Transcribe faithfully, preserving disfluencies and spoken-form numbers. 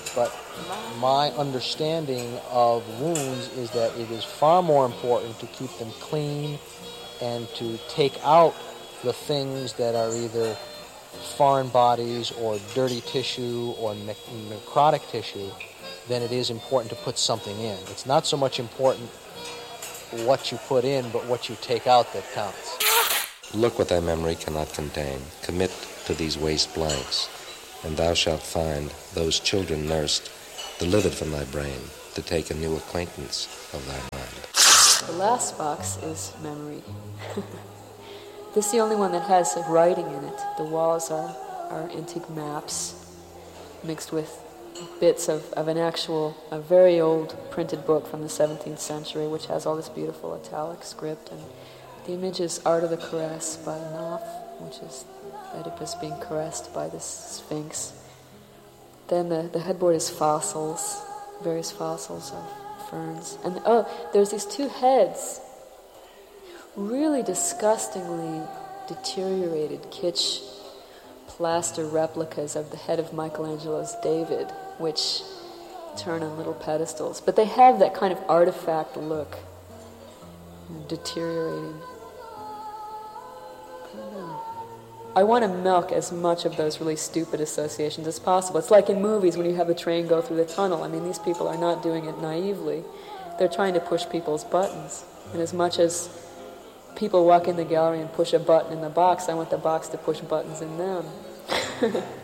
but my understanding of wounds is that it is far more important to keep them clean and to take out the things that are either foreign bodies or dirty tissue or ne- necrotic tissue than it is important to put something in. It's not so much important what you put in, but what you take out that counts. Look what thy memory cannot contain. Commit to these waste blanks, and thou shalt find those children nursed, delivered from thy brain, to take a new acquaintance of thy mind. The last box is memory. This is the only one that has writing in it. The walls are, are antique maps mixed with bits of, of an actual, a very old printed book from the seventeenth century, which has all this beautiful italic script. And the image is Art of the Caress by Knopf, which is Oedipus being caressed by this sphinx. Then the, the headboard is fossils, various fossils of ferns. And oh, there's these two heads, really disgustingly deteriorated kitsch plaster replicas of the head of Michelangelo's David, which turn on little pedestals. But they have that kind of artifact look, deteriorating. I don't know. I want to milk as much of those really stupid associations as possible. It's like in movies when you have the train go through the tunnel. I mean, these people are not doing it naively. They're trying to push people's buttons. And as much as people walk in the gallery and push a button in the box, I want the box to push buttons in them.